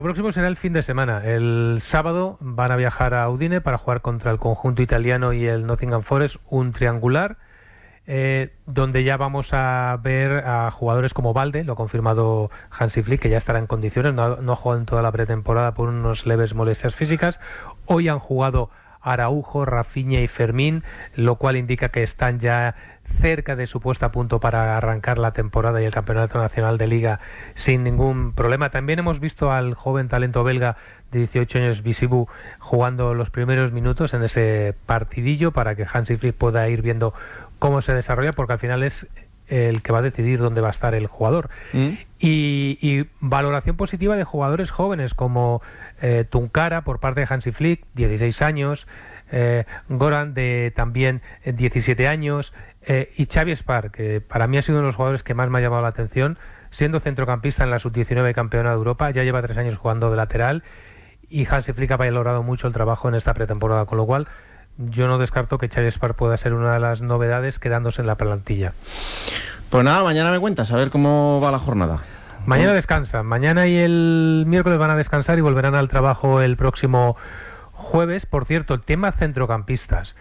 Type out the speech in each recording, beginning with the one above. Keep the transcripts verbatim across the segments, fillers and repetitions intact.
Lo próximo será el fin de semana. El sábado van a viajar a Udine para jugar contra el conjunto italiano y el Nottingham Forest, un triangular, eh, donde ya vamos a ver a jugadores como Balde, lo ha confirmado Hansi Flick, que ya estará en condiciones, no ha, no ha jugado en toda la pretemporada por unos leves molestias físicas. Hoy han jugado Araujo, Rafinha y Fermín, lo cual indica que están ya cerca de su puesta a punto para arrancar la temporada y el campeonato nacional de Liga sin ningún problema. También hemos visto al joven talento belga de dieciocho años, Bisibu, jugando los primeros minutos en ese partidillo para que Hansi Flick pueda ir viendo cómo se desarrolla, porque al final es el que va a decidir dónde va a estar el jugador. ¿Mm? Y, y valoración positiva de jugadores jóvenes como eh, Tunkara por parte de Hansi Flick, dieciséis años, eh, Goran de también diecisiete años, eh, y Xavi Espar, que para mí ha sido uno de los jugadores que más me ha llamado la atención, siendo centrocampista en la sub diecinueve campeona de Europa, ya lleva tres años jugando de lateral, y Hansi Flick ha valorado mucho el trabajo en esta pretemporada, con lo cual yo no descarto que Xavi Espar pueda ser una de las novedades quedándose en la plantilla. Pues nada, mañana me cuentas, a ver cómo va la jornada. Mañana descansan, mañana y el miércoles van a descansar y volverán al trabajo el próximo jueves. Por cierto, el tema centrocampistas.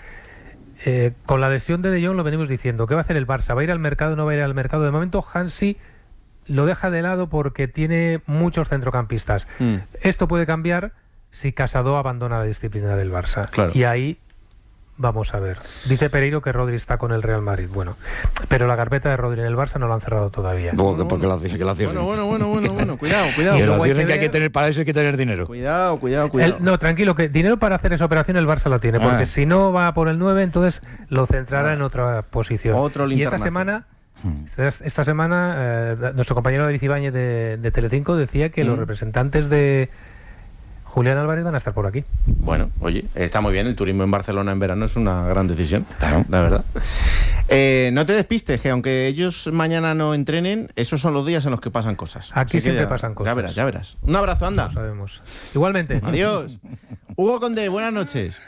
Eh, con la lesión de De Jong lo venimos diciendo. ¿Qué va a hacer el Barça? ¿Va a ir al mercado o no va a ir al mercado? De momento Hansi lo deja de lado porque tiene muchos centrocampistas. Mm. Esto puede cambiar si Casado abandona la disciplina del Barça. Claro. Y ahí vamos a ver. Dice Pereiro que Rodri está con el Real Madrid. Bueno, pero la carpeta de Rodri en el Barça no la han cerrado todavía. No, no, porque no. La, que la cierren. Bueno, bueno, bueno, bueno, bueno. Cuidado, cuidado. Y la cierren que hay que tener para eso, hay que tener dinero. Cuidado, cuidado, cuidado. El, no, tranquilo, que dinero para hacer esa operación el Barça lo tiene, porque ah. si no va por el nueve, entonces lo centrará ah. en otra posición. Otro y esta semana, hmm. esta, esta semana, eh, nuestro compañero David Ibáñez de, de Telecinco decía que hmm. los representantes de Julián Álvarez van a estar por aquí. Bueno, oye, está muy bien. El turismo en Barcelona en verano es una gran decisión, claro, la verdad. Eh, no te despistes, que aunque ellos mañana no entrenen, esos son los días en los que pasan cosas. Aquí Así siempre ya, pasan cosas. Ya verás, ya verás. Un abrazo, anda. Lo sabemos. Igualmente. Adiós. Hugo Conde, buenas noches.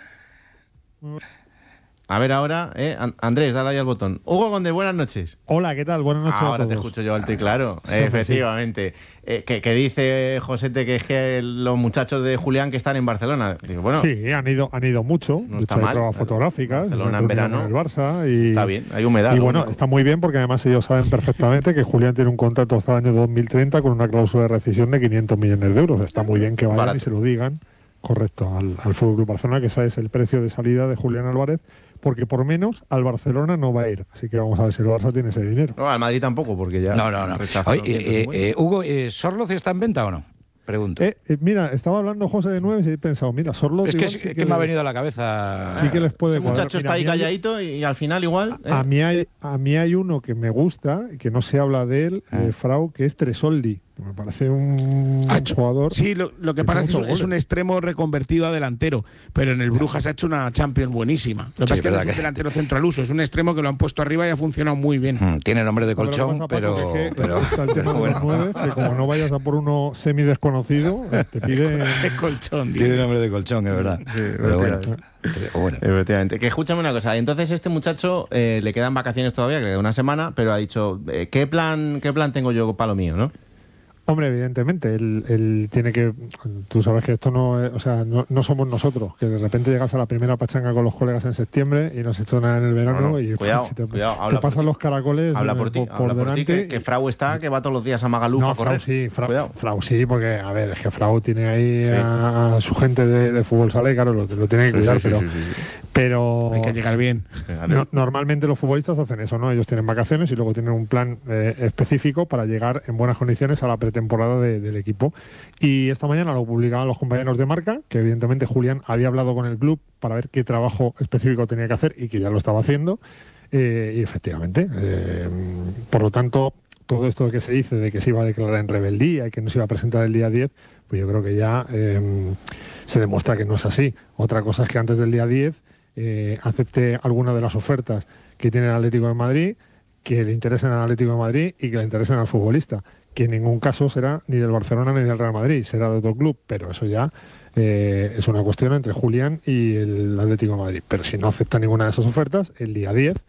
A ver ahora, eh, Andrés, dale ahí al botón. Hugo Conde, buenas noches. Hola, ¿qué tal? Buenas noches ahora a todos. Te escucho yo alto y claro, sí, eh, efectivamente. Sí. Eh, que, que dice Josete que es que los muchachos de Julián que están en Barcelona. Digo, bueno, sí, han ido, han ido mucho. No está mal. Pruebas fotográficas. Barcelona en verano. En el Barça y, está bien, hay humedad. Y bueno, único. Está muy bien porque además ellos saben perfectamente que Julián tiene un contrato hasta el año dos mil treinta con una cláusula de rescisión de quinientos millones de euros. Está muy bien que vayan Barato. Y se lo digan. Correcto, al, al Fútbol Club Barcelona, que ese es el precio de salida de Julián Álvarez, porque por menos al Barcelona no va a ir. Así que vamos a ver si el Barça tiene ese dinero. No, al Madrid tampoco, porque ya no, no, no. Oye, eh, eh, Hugo, eh, ¿Sorloz está en venta o no? Pregunto. Eh, eh, mira, estaba hablando José de Nueve y he pensado, mira, Sorloz... Es que, sí que, que me les... ha venido a la cabeza... Sí que les puede... Ese muchacho mira, está ahí calladito hay... y al final igual... A, eh. a, mí hay, a mí hay uno que me gusta, que no se habla de él, ah. eh, Frau, que es Tresoldi. Me parece un ha hecho, jugador... Sí, lo, lo que pasa es que es un, es un extremo reconvertido a delantero, pero en el Brujas ha hecho una Champions buenísima. Lo que sí, pasa es que no es un que... delantero centro al uso, es un extremo que lo han puesto arriba y ha funcionado muy bien. Hmm, tiene nombre de colchón, pero... pero, que, pero... Está el tema de los nueve, que como no vayas a por uno semidesconocido, te pide... de colchón. Tiene nombre de colchón, es verdad. Sí, pero bueno. Bueno. Efectivamente. Que escúchame una cosa. Entonces este muchacho eh, le quedan vacaciones todavía, que le queda una semana, pero ha dicho, eh, ¿qué plan, qué plan tengo yo para lo mío, no? Hombre, evidentemente, él, él tiene que... Tú sabes que esto no es... O sea, no, no somos nosotros, que de repente llegas a la primera pachanga con los colegas en septiembre y no has hecho nada en el verano no, no. y cuidado, si te, cuidado, te pasan los caracoles habla por, ti, por, habla por por ti que, que Frau está, que va todos los días a Magaluf no, a correr. Frau sí, Frau, Frau sí, porque, a ver, es que Frau tiene ahí sí. a, a su gente de, de fútbol sala y claro, lo, lo tiene que cuidar, sí, sí, pero... Sí, sí, sí. Pero hay que llegar bien. No, normalmente los futbolistas hacen eso, ¿no? Ellos tienen vacaciones y luego tienen un plan eh, específico para llegar en buenas condiciones a la pretemporada de, del equipo. Y esta mañana lo publicaban los compañeros de Marca, que evidentemente Julián había hablado con el club para ver qué trabajo específico tenía que hacer y que ya lo estaba haciendo. Eh, y efectivamente, eh, por lo tanto, todo esto que se dice de que se iba a declarar en rebeldía y que no se iba a presentar el día diez, pues yo creo que ya eh, se demuestra que no es así. Otra cosa es que antes del día diez Eh, acepte alguna de las ofertas que tiene el Atlético de Madrid, que le interesen al Atlético de Madrid y que le interesen al futbolista, que en ningún caso será ni del Barcelona ni del Real Madrid, será de otro club, pero eso ya eh, es una cuestión entre Julián y el Atlético de Madrid. Pero si no acepta ninguna de esas ofertas, el día diez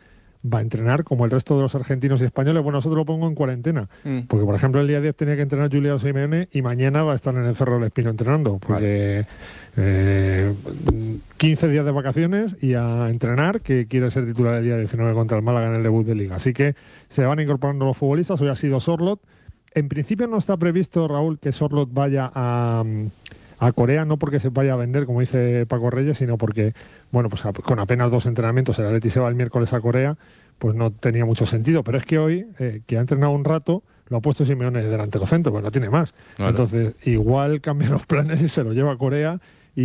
va a entrenar como el resto de los argentinos y españoles. Bueno, nosotros lo pongo en cuarentena, mm. porque por ejemplo el día diez tenía que entrenar Giuliano Simeone y mañana va a estar en el Cerro del Espino entrenando, porque vale. eh, quince días de vacaciones y a entrenar, que quiere ser titular el día diecinueve contra el Málaga en el debut de Liga. Así que se van incorporando los futbolistas. Hoy ha sido Sorloth. En principio no está previsto, Raúl, que Sorloth vaya a, a Corea, no porque se vaya a vender, como dice Paco Reyes, sino porque, bueno, pues con apenas dos entrenamientos, el Atleti se va el miércoles a Corea, pues no tenía mucho sentido. Pero es que hoy, eh, que ha entrenado un rato, lo ha puesto Simeone de delantero centro, pues no tiene más. Claro. Entonces, igual cambia los planes y se lo lleva a Corea.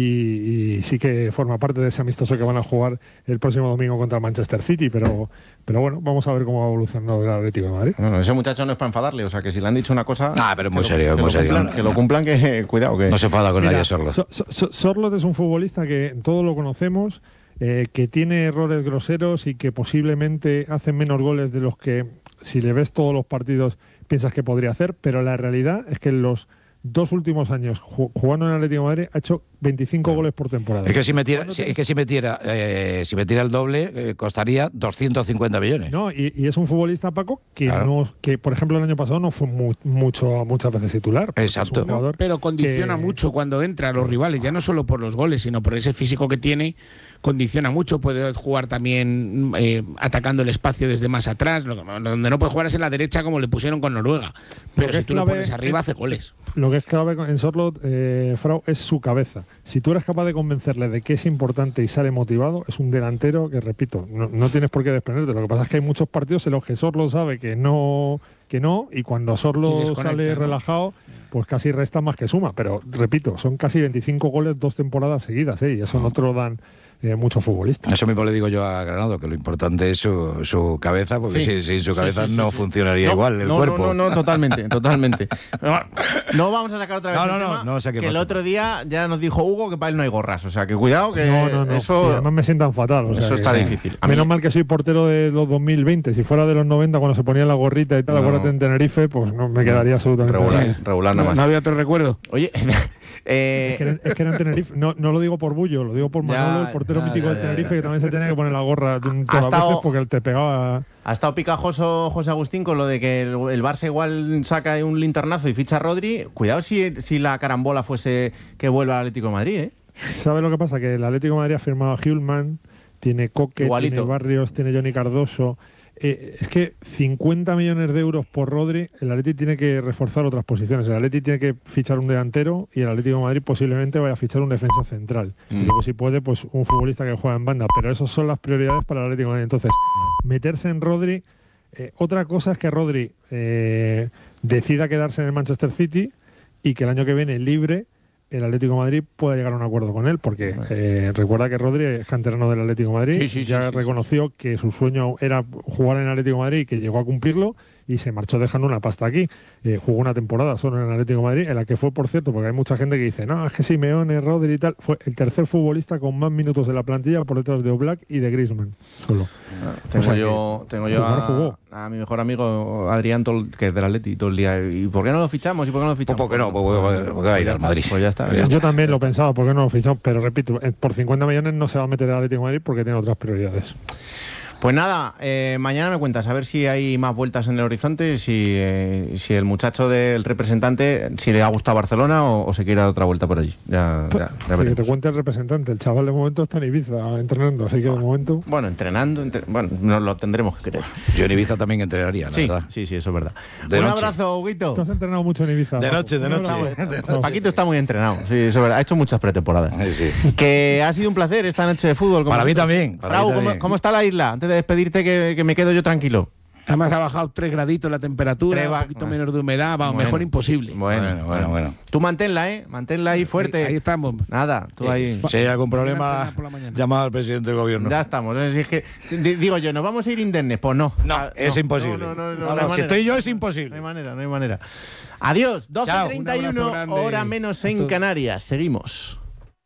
Y, y sí que forma parte de ese amistoso que van a jugar el próximo domingo contra el Manchester City, pero pero bueno, vamos a ver cómo va evolucionando el Atlético de Madrid. Bueno, ese muchacho no es para enfadarle, o sea, que si le han dicho una cosa... Ah, pero es muy serio, es muy serio. Cumplan, que lo cumplan, que cuidado, que... No se enfada con nadie, Sorloth. So, so, so, Sorloth es un futbolista que todos lo conocemos, eh, que tiene errores groseros y que posiblemente hace menos goles de los que, si le ves todos los partidos, piensas que podría hacer, pero la realidad es que en los dos últimos años jugando en el Atlético de Madrid ha hecho veinticinco goles por temporada. Es que si metiera, si, es que si metiera, eh, si metiera el doble eh, costaría doscientos cincuenta millones. No, y, y es un futbolista, Paco, que claro. no, que por ejemplo el año pasado no fue mu mucho muchas veces titular. Exacto. No, pero condiciona que... mucho cuando entra a los rivales, ya no solo por los goles, sino por ese físico que tiene, condiciona mucho. Puede jugar también eh, atacando el espacio desde más atrás, lo, donde no puede jugar es en la derecha como le pusieron con Noruega. Pero si tú lo pones arriba, hace goles. Lo que es clave en Sorloth, eh, Frau, es su cabeza. Si tú eres capaz de convencerle de que es importante y sale motivado, es un delantero que, repito, no, no tienes por qué desprenderte. Lo que pasa es que hay muchos partidos en los que Sorloth sabe que no, que no y cuando Sorloth sale ¿no? relajado, pues casi resta más que suma. Pero, repito, son casi veinticinco goles dos temporadas seguidas, ¿eh? Y eso no te lo dan eh, muchos futbolistas. Eso mismo le digo yo a Granado, que lo importante es su, su cabeza, porque sin sí, sí, su cabeza sí, sí, no sí, funcionaría sí. igual no, el no, cuerpo. No, no, no, totalmente, totalmente. No, no vamos a sacar otra vez no, no, el no, tema, no, no que el otro día ya nos dijo Hugo que para él no hay gorras, o sea, que cuidado, que no, no, no. eso... Y además me sientan fatal. O sea, eso está que, difícil. A menos mí... mal que soy portero de los dos mil veinte, si fuera de los noventa cuando se ponía la gorrita y tal, no. acuérdate en Tenerife, pues no me quedaría absolutamente regular, bien. regular nada más. No, no había otro recuerdo. Oye... Eh... Es, que era, es que era en Tenerife, no, no lo digo por bullo, lo digo por Manolo, ya, el portero ya, mítico ya, de Tenerife, ya, ya. que también se tenía que poner la gorra todas las estado, veces porque te pegaba. Ha estado picajoso José Agustín con lo de que el, el Barça igual saca un linternazo y ficha a Rodri. Cuidado si, si la carambola fuese que vuelva al Atlético de Madrid, ¿eh? ¿Sabes lo que pasa? Que el Atlético de Madrid ha firmado a Hjulman, tiene Coque, Igualito. tiene Barrios, tiene Johnny Cardoso. Eh, es que cincuenta millones de euros por Rodri, el Atleti tiene que reforzar otras posiciones. El Atleti tiene que fichar un delantero y el Atlético de Madrid posiblemente vaya a fichar un defensa central. Mm. Y luego, si puede, pues un futbolista que juega en banda. Pero esas son las prioridades para el Atlético de Madrid. Entonces, meterse en Rodri. Eh, otra cosa es que Rodri eh, decida quedarse en el Manchester City y que el año que viene libre el Atlético de Madrid pueda llegar a un acuerdo con él, porque eh, recuerda que Rodri es canterano del Atlético de Madrid, sí, sí, ya sí, sí, reconoció sí. que su sueño era jugar en el Atlético de Madrid y que llegó a cumplirlo y se marchó dejando una pasta aquí. Eh, jugó una temporada solo en el Atlético de Madrid, en la que fue, por cierto, porque hay mucha gente que dice, no, es que Simeone, Rodri y tal, fue el tercer futbolista con más minutos de la plantilla por detrás de Oblak y de Griezmann, solo. Ah, tengo, o sea, yo, tengo yo a, a mi mejor amigo Adrián, todo, que es del Atleti, todo el día. ¿Y por qué no lo fichamos? ¿Y por qué no lo fichamos? ¿Por qué no? Porque pues, va a ir al Madrid. Pues ya está. Ya yo está. también lo pensaba, ¿por qué no lo fichamos? Pero repito, por cincuenta millones no se va a meter al Atlético de Madrid porque tiene otras prioridades. Pues nada, eh, mañana me cuentas a ver si hay más vueltas en el horizonte, si, eh, si el muchacho del representante, si le ha gustado Barcelona o, o se quiere dar otra vuelta por allí. Ya, ya, ya sí, que te cuente el representante, el chaval de momento está en Ibiza entrenando, así que de momento... Bueno, entrenando, entre... bueno, nos lo tendremos que creer. Yo en Ibiza también entrenaría, la sí, verdad. Sí, sí, eso es verdad. De Un noche. abrazo, Huguito. Tú has entrenado mucho en Ibiza. De noche, de noche. No, Paquito está muy entrenado, sí, eso es verdad. Ha hecho muchas pretemporadas. Sí, sí. Que ha sido un placer esta noche de fútbol. Para mí también. Para Raúl, mí también. ¿cómo, ¿cómo está la isla? Antes de despedirte, que que me quedo yo tranquilo. Además ha bajado tres graditos la temperatura, Treva, un poquito bueno. menos de humedad, vamos, bueno, mejor imposible. Bueno, bueno, bueno, bueno. Tú manténla, ¿eh? Manténla ahí fuerte. Ahí, ahí estamos. Nada, tú ahí. Si hay algún problema, llama al presidente del gobierno. Ya estamos. Si es que, digo yo, ¿nos vamos a ir indemnes? Pues no. No, ah, es no, imposible. No, no, no, no, no, no, no si estoy yo es imposible. No hay manera, no hay manera. Adiós, doce treinta y uno, hora menos en Canarias. Seguimos.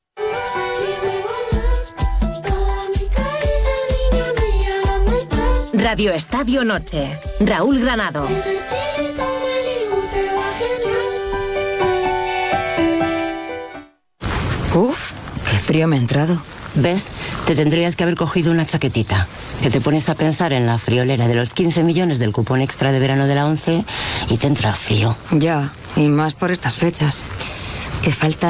Radio Estadio Noche. Raúl Granado. Uf, qué frío me ha entrado. ¿Ves? Te tendrías que haber cogido una chaquetita, que te pones a pensar en la friolera de los quince millones del cupón extra de verano de la ONCE y te entra frío. Ya, y más por estas fechas. Que falta